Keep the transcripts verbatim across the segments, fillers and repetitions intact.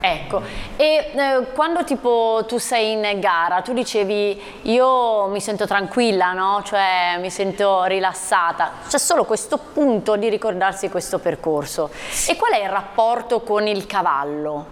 Ecco, e eh, quando tipo tu sei in gara, tu dicevi io mi sento tranquilla, no? Cioè mi sento rilassata, c'è solo questo punto di ricordarsi questo percorso. E qual è il rapporto con il cavallo?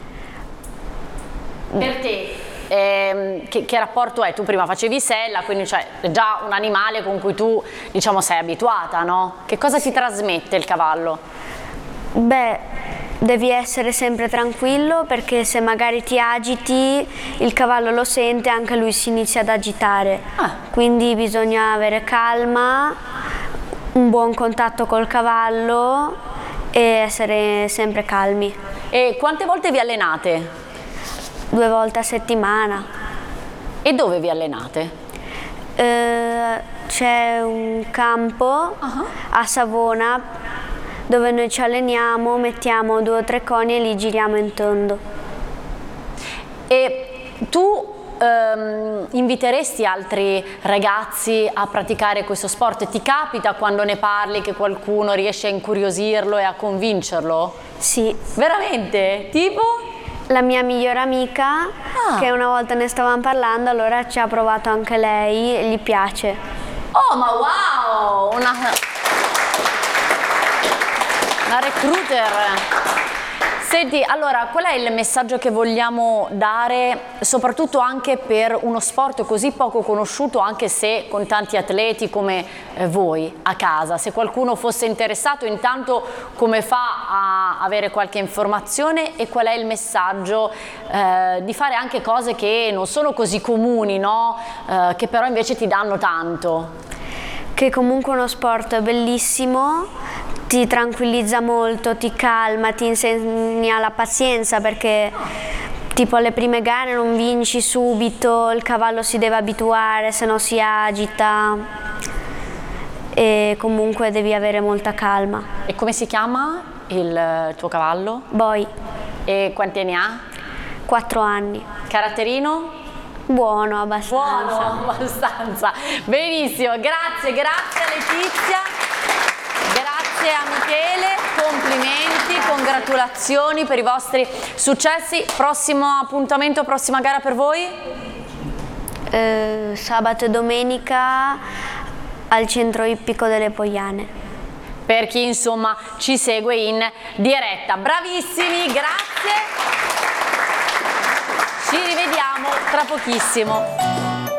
Per te, eh, che, che rapporto è? Tu prima facevi sella, quindi cioè, è già un animale con cui tu diciamo sei abituata, no? Che cosa ti trasmette il cavallo? Beh, devi essere sempre tranquillo, perché se magari ti agiti il cavallo lo sente e anche lui si inizia ad agitare. Ah. Quindi bisogna avere calma, un buon contatto col cavallo e essere sempre calmi. E quante volte vi allenate? Due volte a settimana. E dove vi allenate? Eh, c'è un campo uh-huh. a Savona dove noi ci alleniamo, mettiamo due o tre coni e li giriamo in tondo. E tu ehm, inviteresti altri ragazzi a praticare questo sport? Ti capita quando ne parli che qualcuno riesce a incuriosirlo e a convincerlo? Sì. Veramente? Tipo? La mia migliore amica, ah. che una volta ne stavamo parlando, allora ci ha provato anche lei e gli piace. Oh, ma wow! Una... Una recruiter. Senti, allora, qual è il messaggio che vogliamo dare, soprattutto anche per uno sport così poco conosciuto, anche se con tanti atleti come eh, voi a casa? Se qualcuno fosse interessato, intanto come fa a avere qualche informazione e qual è il messaggio eh, di fare anche cose che non sono così comuni, no? Eh, che però invece ti danno tanto? Che comunque uno sport bellissimo, ti tranquillizza molto, ti calma, ti insegna la pazienza, perché tipo alle prime gare non vinci subito, il cavallo si deve abituare, se no si agita e comunque devi avere molta calma. E come si chiama il tuo cavallo? Boy. E quanti anni ha? Quattro anni. Caratterino? Buono, abbastanza. Buono, abbastanza. Benissimo, grazie, grazie a Letizia. Grazie a Michele, complimenti, congratulazioni per i vostri successi. Prossimo appuntamento, prossima gara per voi? Eh, sabato e domenica al centro ippico delle Poiane. Per chi insomma ci segue in diretta. Bravissimi, grazie. Ci rivediamo tra pochissimo.